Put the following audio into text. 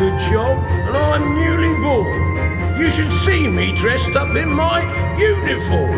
good job, and I'm newly born. You should see me dressed up in my uniform.